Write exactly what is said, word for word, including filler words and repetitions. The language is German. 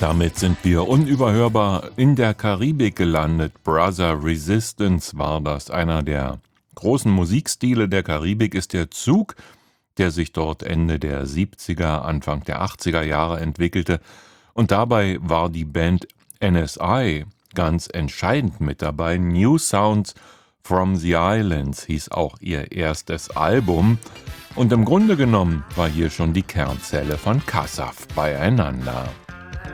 Damit sind wir unüberhörbar in der Karibik gelandet. Brother Resistance war das. Einer der großen Musikstile der Karibik ist der Zouk, der sich dort Ende der siebziger, Anfang der achtziger Jahre entwickelte. Und dabei war die Band N S I ganz entscheidend mit dabei. New Sounds from the Islands hieß auch ihr erstes Album. Und im Grunde genommen war hier schon die Kernzelle von Kassaf beieinander.